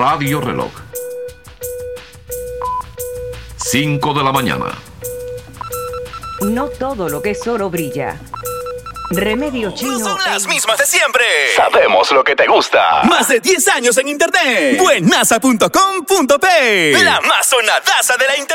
Radio Reloj. 5 de la mañana. No todo lo que es oro brilla. Remedio Chino. No son las mismas de siempre. Sabemos lo que te gusta. Más de 10 años en internet. Buenaza.com.p. La más sonadaza de la internet.